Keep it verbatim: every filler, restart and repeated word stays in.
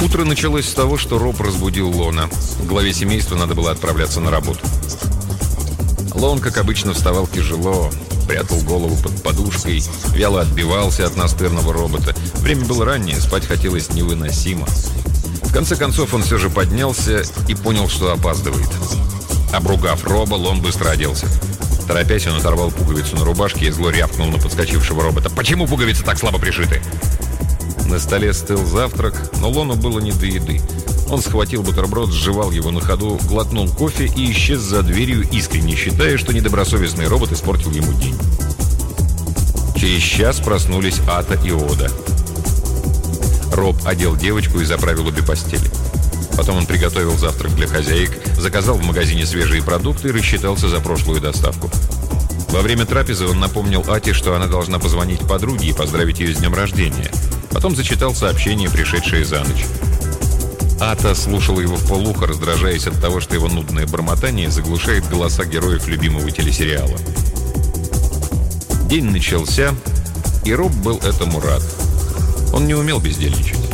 Утро началось с того, что Роб разбудил Лона. Главе семейства надо было отправляться на работу. Лон, как обычно, вставал тяжело, прятал голову под подушкой, вяло отбивался от настырного робота. Время было раннее, спать хотелось невыносимо. В конце концов он все же поднялся и понял, что опаздывает. Обругав Роба, Лон быстро оделся. Торопясь, он оторвал пуговицу на рубашке и зло рявкнул на подскочившего робота. «Почему пуговицы так слабо пришиты?» На столе стыл завтрак, но Лону было не до еды. Он схватил бутерброд, сживал его на ходу, глотнул кофе и исчез за дверью, искренне считая, что недобросовестный робот испортил ему день. Через час проснулись Ата и Ода. Роб одел девочку и заправил обе постели. Потом он приготовил завтрак для хозяек, заказал в магазине свежие продукты и рассчитался за прошлую доставку. Во время трапезы он напомнил Ате, что она должна позвонить подруге и поздравить ее с днем рождения. Потом зачитал сообщение, пришедшее за ночь. Ата слушала его вполуха, раздражаясь от того, что его нудное бормотание заглушает голоса героев любимого телесериала. День начался, и Роб был этому рад. Он не умел бездельничать.